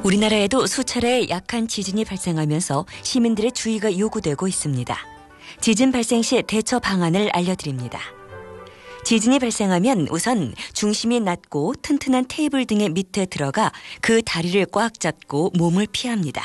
우리나라에도 수차례 약한 지진이 발생하면서 시민들의 주의가 요구되고 있습니다. 지진 발생 시 대처 방안을 알려드립니다. 지진이 발생하면 우선 중심이 낮고 튼튼한 테이블 등의 밑에 들어가 그 다리를 꽉 잡고 몸을 피합니다.